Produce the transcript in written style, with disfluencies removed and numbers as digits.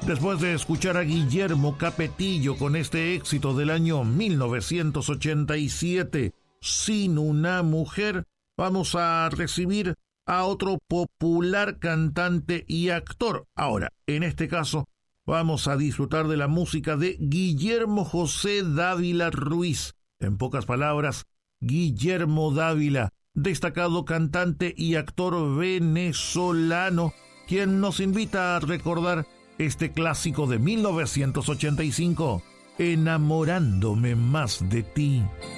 Después de escuchar a Guillermo Capetillo con este éxito del año 1987, Sin una mujer, vamos a recibir a otro popular cantante y actor. Ahora, en este caso, vamos a disfrutar de la música de Guillermo José Dávila Ruiz. En pocas palabras, Guillermo Dávila, destacado cantante y actor venezolano, quien nos invita a recordar este clásico de 1985, Enamorándome más de ti.